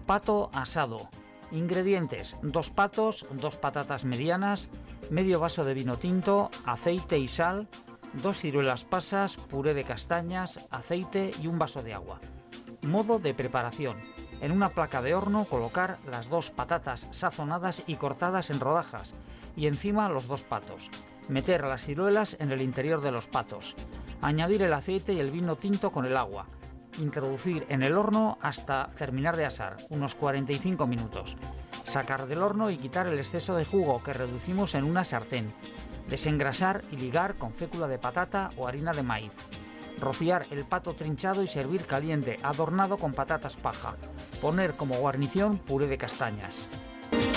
Pato asado. Ingredientes: 2 patos, 2 patatas medianas, medio vaso de vino tinto, aceite y sal, 2 ciruelas pasas, puré de castañas, aceite y un vaso de agua. Modo de preparación: en una placa de horno colocar las 2 patatas sazonadas y cortadas en rodajas y encima los 2 patos. Meter las ciruelas en el interior de los patos. Añadir el aceite y el vino tinto con el agua. Introducir en el horno hasta terminar de asar, unos 45 minutos. Sacar del horno y quitar el exceso de jugo que reducimos en una sartén. Desengrasar y ligar con fécula de patata o harina de maíz. Rociar el pato trinchado y servir caliente, adornado con patatas paja. Poner como guarnición puré de castañas.